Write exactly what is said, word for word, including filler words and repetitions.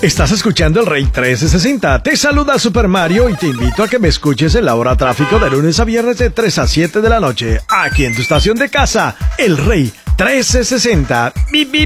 Estás escuchando el Rey trescientos sesenta. Te saluda Super Mario y te invito a que me escuches en la hora tráfico de lunes a viernes de tres a siete de la noche, aquí en tu estación de casa, el Rey trescientos sesenta. ¡Bip, bip!